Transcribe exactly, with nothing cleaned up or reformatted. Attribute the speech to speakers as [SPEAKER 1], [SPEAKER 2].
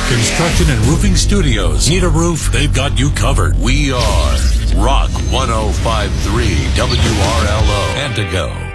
[SPEAKER 1] Construction and Roofing Studios. Need a roof? They've got you covered. We are Rock one oh five point three W R L O Antigo.